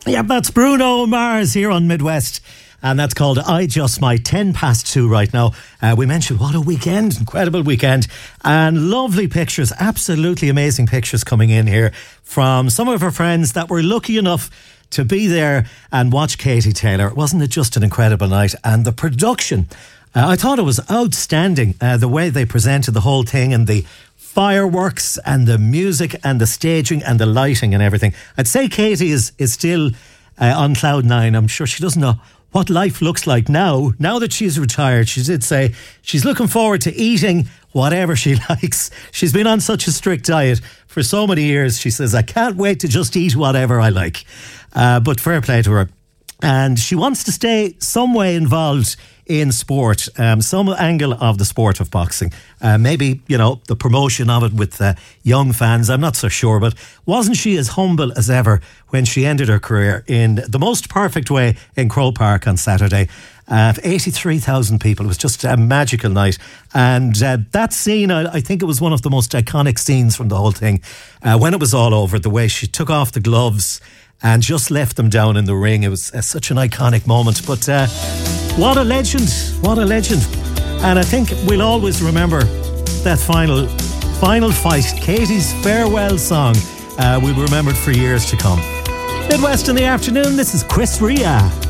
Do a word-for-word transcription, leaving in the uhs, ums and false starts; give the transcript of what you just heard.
Yep, that's Bruno Mars here on Midwest. And that's called I Just Might. ten past two right now. Uh, we mentioned what a weekend, incredible weekend. And lovely pictures, absolutely amazing pictures coming in here from some of our friends that were lucky enough to be there and watch Katie Taylor. Wasn't it just an incredible night? And the production, uh, I thought it was outstanding, uh, the way they presented the whole thing and the fireworks and the music and the staging and the lighting and everything. I'd say Katie is, is still uh, on cloud nine. I'm sure she doesn't know what life looks like now, now that she's retired. She did say she's looking forward to eating whatever she likes. She's been on such a strict diet for so many years. She says, I can't wait to just eat whatever I like. Uh, but fair play to her. And she wants to stay some way involved in sport, um, some angle of the sport of boxing. Uh, maybe, you know, the promotion of it with uh, young fans. I'm not so sure, but wasn't she as humble as ever when she ended her career in the most perfect way in Croke Park on Saturday? Uh, eighty-three thousand people. It was just a magical night. And uh, that scene, I, I think it was one of the most iconic scenes from the whole thing. Uh, when it was all over, the way she took off the gloves and just left them down in the ring. It was uh, such an iconic moment. But uh, what a legend, what a legend. And I think we'll always remember that final final fight, Katie's farewell song, uh, will be remembered for years to come. Midwest in the afternoon, this is Chris Ria.